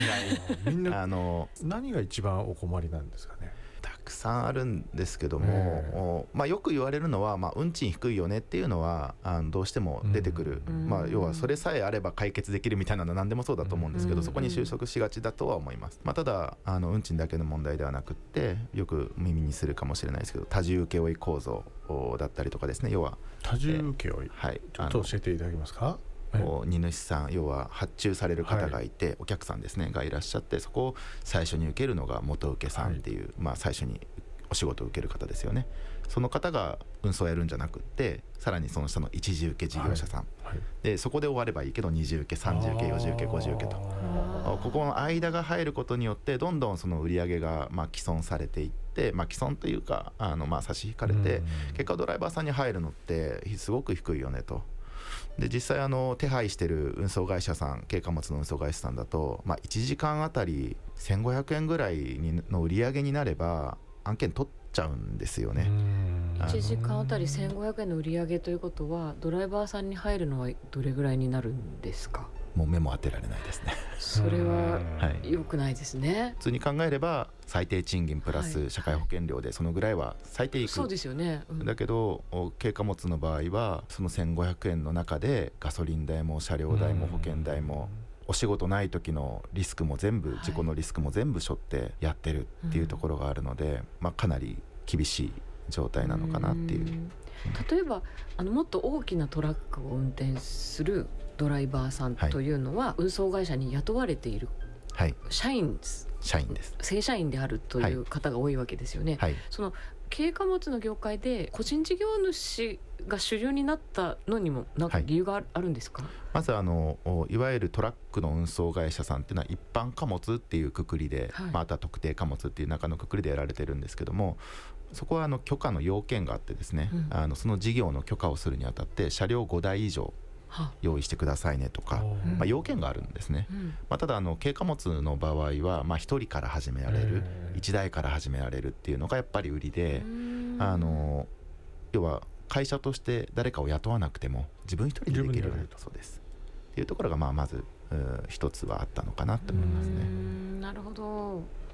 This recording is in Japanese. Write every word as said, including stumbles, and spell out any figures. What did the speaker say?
みんなあの何が一番お困りなんですかね。 たくさんあるんですけども、まあ、よく言われるのは、まあ、運賃低いよねっていうのはあのどうしても出てくる、 うんまあ、要はそれさえあれば解決できるみたいなのは何でもそうだと思うんですけど、 うんそこに収束しがちだとは思います。まあ、ただあの運賃だけの問題ではなくってよく耳にするかもしれないですけど、多重請負構造だったりとかですね。要は多重請負、 はい、 ちょっと教えていただけますか。 こう荷主さん、要は発注される方がいて、はい、お客さんですねがいらっしゃって、そこを最初に受けるのが元請けさんっていう、はい、まあ、最初にお仕事を受ける方ですよね。その方が運送をやるんじゃなくって、さらにその下の一次受け事業者さん、はいはい、でそこで終わればいいけど二次受け三次受け四次受け五次受けと、ここの間が入ることによってどんどんその売り上げがまあ既存されていって、まあ、既存というかあのまあ差し引かれて、結果ドライバーさんに入るのってすごく低いよねと。で実際あの手配してる運送会社さん、軽貨物の運送会社さんだと、まあ、いちじかんあたりせんごひゃくえんぐらいの売り上げになれば案件取っちゃうんですよね。 いちじかんあたりせんごひゃくえんの売り上げということは、ドライバーさんに入るのはどれぐらいになるんですか。 もう目も当てられないですね。 それは良くないですね。 普通に考えれば最低賃金プラス社会保険料でそのぐらいは最低いく、 そうですよね、うん、 だけど軽貨物の場合はそのせんごひゃくえんの中でガソリン代も車両代も保険代もお仕事ない時のリスクも全部、事故のリスクも全部背負ってやってるっていうところがあるので、まあ、かなり厳しい状態なのかなっていう。 例えばあのもっと大きなトラックを運転するドライバーさんというのは、はい、運送会社に雇われている社員です、 社員です、 正社員であるという方が多いわけですよね、はい、その軽貨物の業界で個人事業主が主流になったのにも何か理由があるんですか。はい、 まずあのいわゆるトラックの運送会社さんっていうのは一般貨物っていうくくりで、はい、まあ、あとは特定貨物っていう中のくくりでやられてるんですけども、そこはあの許可の要件があってですね、うん、あのその事業の許可をするにあたって車両ごだい以上用意してくださいねとか、まあ、要件があるんですね、うん、まあ、ただあの軽貨物の場合はまあひとりから始められる、いちだいから始められるっていうのがやっぱり売りで、あの要は会社として誰かを雇わなくても自分一人でできるそうですっていうところがまあまず一つはあったのかなと思いますね。 なるほど。